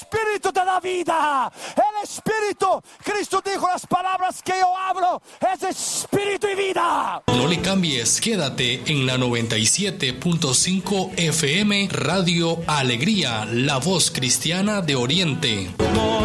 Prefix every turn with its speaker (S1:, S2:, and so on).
S1: Espíritu te da vida. El Espíritu, Cristo dijo, las palabras que yo hablo es Espíritu y vida.
S2: No le cambies, quédate en la 97.5 FM Radio Alegría, la voz cristiana de Oriente.